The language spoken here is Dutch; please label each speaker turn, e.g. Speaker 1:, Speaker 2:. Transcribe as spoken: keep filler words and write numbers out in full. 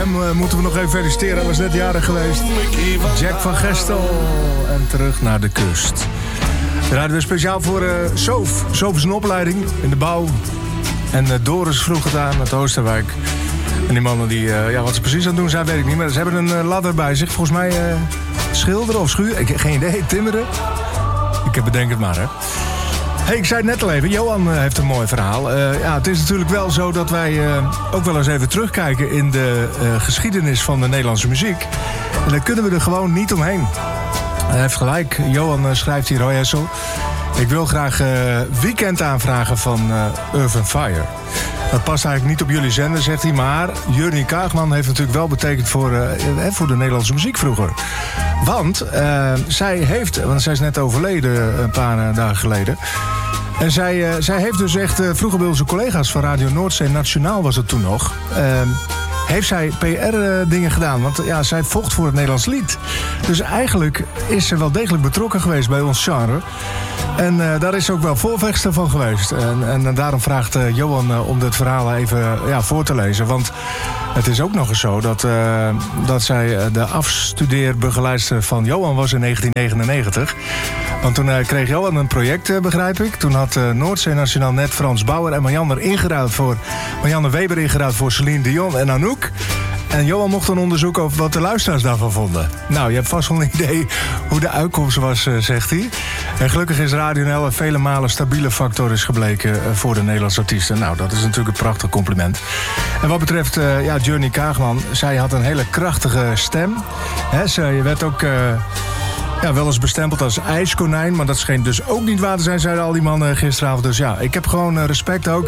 Speaker 1: Hem uh, moeten we nog even feliciteren. Hij was net jarig geweest. Jack van Gestel. En terug naar de kust. We rijden we speciaal voor uh, Soof. Soof is een opleiding in de bouw. En uh, Doris vroeg het aan uit Oosterwijk. En die mannen die, uh, ja, wat ze precies aan het doen zijn, weet ik niet. Maar ze hebben een uh, ladder bij zich. Volgens mij uh, schilderen of schuren. Ik heb geen idee. Timmeren. Ik heb bedenk het maar, hè. Hey, ik zei het net al even, Johan uh, heeft een mooi verhaal. Uh, ja, het is natuurlijk wel zo dat wij uh, ook wel eens even terugkijken in de uh, geschiedenis van de Nederlandse muziek. En daar kunnen we er gewoon niet omheen. Hij heeft gelijk, Johan uh, schrijft hier, hoi Hessel. Ik wil graag uh, Weekend aanvragen van uh, Urban Fire. Dat past eigenlijk niet op jullie zender, zegt hij. Maar Jurny Kaagman heeft natuurlijk wel betekend voor, uh, voor de Nederlandse muziek vroeger. Want uh, zij heeft, want zij is net overleden een paar uh, dagen geleden. En zij, uh, zij heeft dus echt, uh, vroeger bij onze collega's van Radio Noordzee Nationaal was het toen nog. Uh, heeft zij P R-dingen gedaan. Want ja, zij vocht voor het Nederlands lied. Dus eigenlijk is ze wel degelijk betrokken geweest bij ons genre. En uh, daar is ze ook wel voorvechter van geweest. En, en daarom vraagt uh, Johan uh, om dit verhaal even uh, ja, voor te lezen. Want het is ook nog eens zo dat, uh, dat zij uh, de afstudeerbegeleidster van Johan was in negentien negenennegentig. Want toen uh, kreeg Johan een project, uh, begrijp ik. Toen had uh, Noordzee Nationaal net Frans Bauer en Marianne ingeruild voor Marianne Weber ingeruild voor Celine Dion en Anouk. En Johan mocht een onderzoek over wat de luisteraars daarvan vonden. Nou, je hebt vast wel een idee hoe de uitkomst was, uh, zegt hij. En gelukkig is Radio N L een vele malen stabiele factor is gebleken uh, voor de Nederlandse artiesten. Nou, dat is natuurlijk een prachtig compliment. En wat betreft uh, ja, Jurny Kaagman, zij had een hele krachtige stem. He, ze werd ook uh, ja, wel eens bestempeld als ijskonijn, maar dat scheen dus ook niet waar te zijn, zeiden al die mannen gisteravond. Dus ja, ik heb gewoon uh, respect ook